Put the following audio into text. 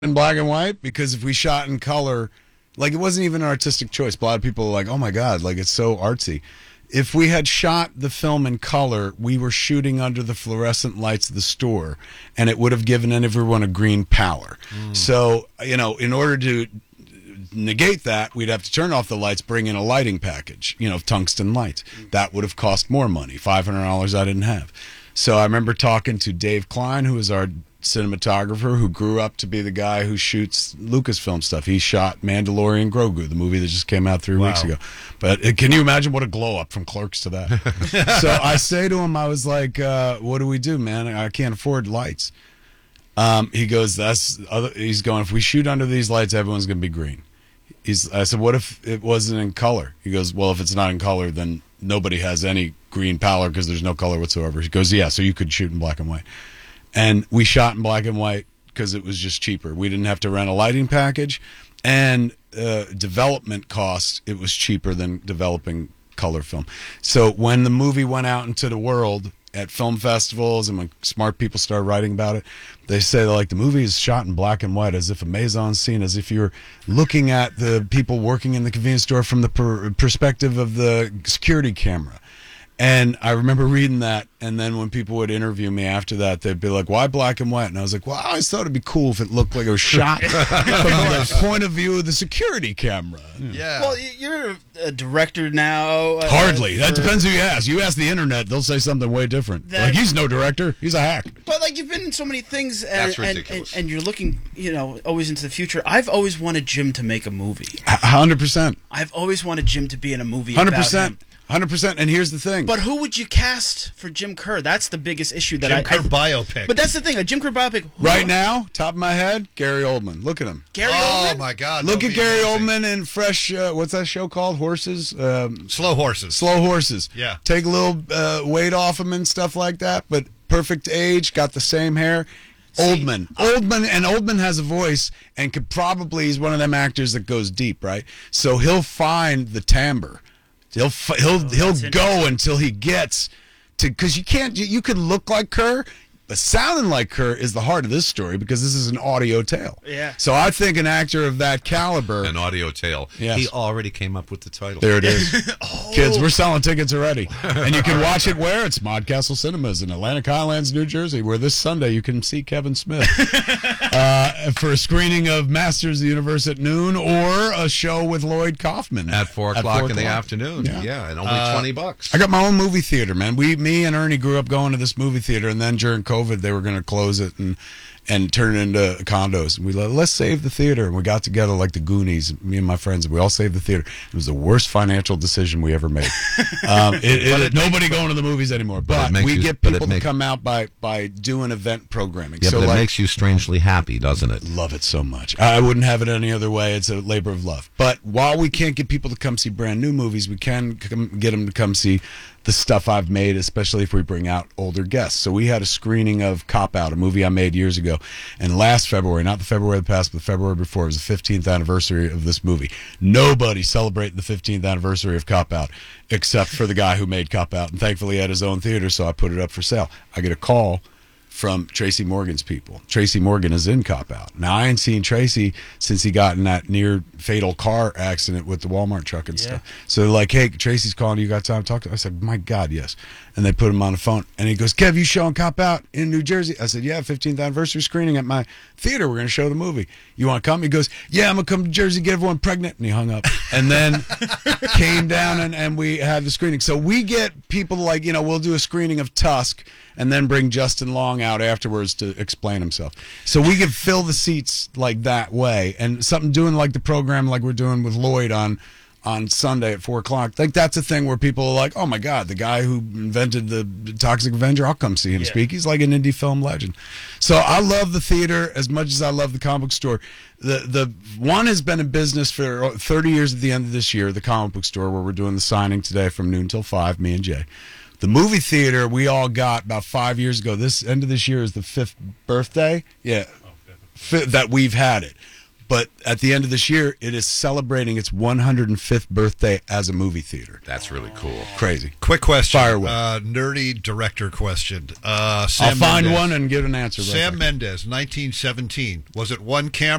in black and white? Because if we shot in color, like it wasn't even an artistic choice. A lot of people were like, oh my God, like it's so artsy. If we had shot the film in color, we were shooting under the fluorescent lights of the store, and it would have given everyone a green pallor. So, you know, in order to negate that, we'd have to turn off the lights, bring in a lighting package, you know, tungsten lights. That would have cost more money, $500 I didn't have. So I remember talking to Dave Klein, who is our cinematographer, who grew up to be the guy who shoots Lucasfilm stuff. He shot Mandalorian Grogu, the movie that just came out 3 weeks ago. But can you imagine what a glow up from Clerks to that? So I say to him, I was like, what do we do, man? I can't afford lights. He goes, he's going, if we shoot under these lights, everyone's going to be green. I said, what if it wasn't in color? He goes, well, if it's not in color, then nobody has any green pallor because there's no color whatsoever. He goes, yeah, so you could shoot in black and white. And we shot in black and white because it was just cheaper. We didn't have to rent a lighting package. And development cost, it was cheaper than developing color film. So when the movie went out into the world at film festivals and when smart people started writing about it, they say like the movie is shot in black and white as if a mise-en scene, as if you're looking at the people working in the convenience store from the perspective of the security camera. And I remember reading that, and then when people would interview me after that, they'd be like, why black and white? And I was like, well, I always thought it'd be cool if it looked like it was shot from the point of view of the security camera. Yeah. Well, you're a director now. Hardly. That depends who you ask. You ask the internet, they'll say something way different. Like, he's no director. He's a hack. But, like, you've been in so many things, That's ridiculous. And you're looking, you know, always into the future. I've always wanted Jim to make a movie. 100%. I've always wanted Jim to be in a movie about 100%. him. 100%. And here's the thing. But who would you cast for Jim Kerr? That's the biggest issue that Jim Kerr biopic. But that's the thing, a Jim Kerr biopic. Right now, top of my head, Gary Oldman. Look at him. Gary Oh Oldman? my God! Look that'd at be Gary amazing. Oldman in Fresh, what's that show called? Horses? Slow Horses. Slow Horses. Yeah. Take a little weight off him and stuff like that, but perfect age, got the same hair. Oldman has a voice and could probably, he's one of them actors that goes deep, right? So he'll find the timbre. He'll go until he gets to, because you could look like Kerr, but sounding like Kerr is the heart of this story because this is an audio tale. Yeah. So I think an actor of that caliber. An audio tale. Yes. He already came up with the title. There it is. Kids, we're selling tickets already. And you can watch it where? It's Modcastle Cinemas in Atlantic Highlands, New Jersey, where this Sunday you can see Kevin Smith for a screening of Masters of the Universe at noon or a show with Lloyd Kaufman. At 4 o'clock in the afternoon. Yeah. And only $20. I got my own movie theater, man. Me and Ernie grew up going to this movie theater, and then during COVID, they were going to close it and turn it into condos. And we let's save the theater. And we got together like the Goonies, me and my friends, and we all saved the theater. It was the worst financial decision we ever made. Nobody going to the movies anymore. But we get people to come out by doing event programming. Yeah, so but it like, makes you strangely happy, doesn't it? love it so much. I wouldn't have it any other way. It's a labor of love. But while we can't get people to come see brand new movies, we can get them to come see the stuff I've made, especially if we bring out older guests. So we had a screening of Cop Out, a movie I made years ago. And last February, not the February of the past, but the February before, it was the 15th anniversary of this movie. Nobody celebrated the 15th anniversary of Cop Out except for the guy who made Cop Out. And thankfully he had his own theater, so I put it up for sale. I get a call from Tracy Morgan's people. Tracy Morgan is in Cop Out. Now, I ain't seen Tracy since he got in that near fatal car accident with the Walmart truck and stuff. So they're like, hey, Tracy's calling. You got time to talk to him? I said, my God, yes. And they put him on the phone. And he goes, Kev, you showing Cop Out in New Jersey? I said, yeah, 15th anniversary screening at my theater. We're going to show the movie. You want to come? He goes, yeah, I'm going to come to Jersey, get everyone pregnant. And he hung up. And then came down and we had the screening. So we get people like, we'll do a screening of Tusk and then bring Justin Long out afterwards to explain himself. So we could fill the seats like that way. And something doing like the program like we're doing with Lloyd on Sunday at 4 o'clock. Like that's a thing where people are like, oh my God, the guy who invented the Toxic Avenger, I'll come see him speak. He's like an indie film legend. So I love the theater as much as I love the comic book store. The one has been in business for 30 years at the end of this year, the comic book store, where we're doing the signing today from noon till 5, me and Jay. The movie theater we all got about 5 years ago. This end of this year is the 5th birthday. Yeah, that we've had it. But at the end of this year, it is celebrating its 105th birthday as a movie theater. That's really cool. Crazy. Quick question. Fire away. Nerdy director question. I'll find one and give an answer. Sam Mendes, 1917. Was it one camera?